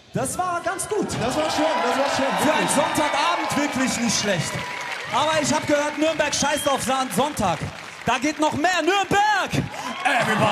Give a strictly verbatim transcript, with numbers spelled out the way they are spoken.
Das war ganz gut. Das war schön, das war schön. Für einen Sonntagabend wirklich nicht schlecht. Aber ich habe gehört, Nürnberg scheißt auf Sonntag. Da geht noch mehr. Nürnberg! Everybody!